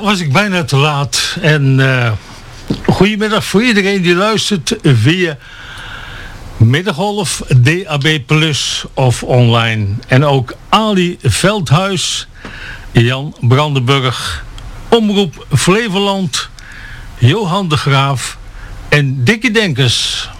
was ik bijna te laat. En goedemiddag voor iedereen die luistert via Middengolf, DAB Plus of online. En ook Ali Veldhuis, Jan Brandenburg, Omroep Flevoland, Johan de Graaf en Dikkie Denkers.